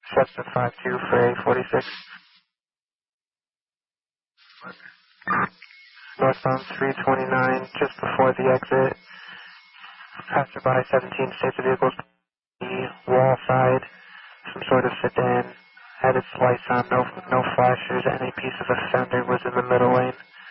Cessna 52 for A46. Northbound 329, just before the exit. Passerby 17 states the vehicles, the wall side, some sort of sedan, had its lights on, no flashers, any piece of a fender was in the middle lane.